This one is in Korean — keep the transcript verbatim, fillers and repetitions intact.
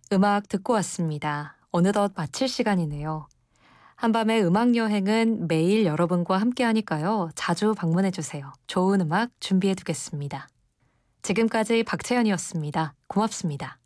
음악 듣고 왔습니다. 어느덧 마칠 시간이네요. 한밤의 음악 여행은 매일 여러분과 함께 하니까요. 자주 방문해 주세요. 좋은 음악 준비해 두겠습니다. 지금까지 박채연이었습니다. 고맙습니다.